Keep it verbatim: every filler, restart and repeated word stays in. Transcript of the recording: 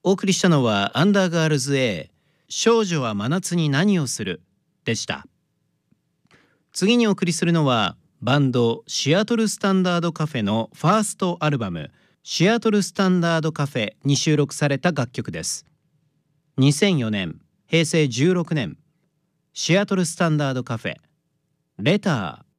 お送りしたのはアンダーガールズ A 少女は真夏に何をするでした。次にお送りするのはバンドシアトルスタンダードカフェのファーストアルバムシアトルスタンダードカフェに収録された楽曲です。にせんよねん、へいせいじゅうろくねん、シアトルスタンダードカフェレター